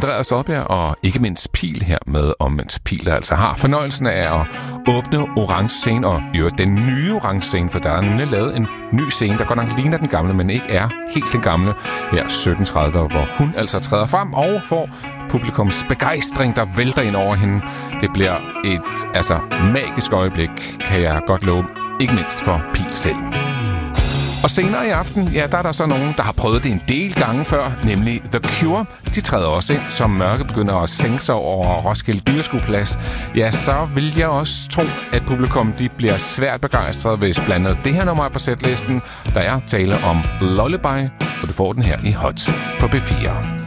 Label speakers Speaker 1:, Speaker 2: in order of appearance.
Speaker 1: Andreas Oddbjerg og ikke mindst Pil her med Omvendt Pil, der altså har fornøjelsen af at åbne Orange Scene og den nye Orange Scene, for der er nemlig lavet en ny scene, der godt nok ligner den gamle, men ikke er helt den gamle. Her 17.30, hvor hun altså træder frem og får publikums begejstring, der vælter ind over hende. Det bliver et magisk øjeblik, kan jeg godt love, ikke mindst for Pil selv. Og senere i aften, ja, der er der så nogen, der har prøvet det en del gange før, nemlig The Cure. De træder også ind, som mørket begynder at sænke sig over Roskilde Dyreskueplads. Ja, så vil jeg også tro, at publikum de bliver svært begejstret, hvis blandet det her nummer på setlisten. Der er tale om Lullaby, og du får den her i Hot på B4.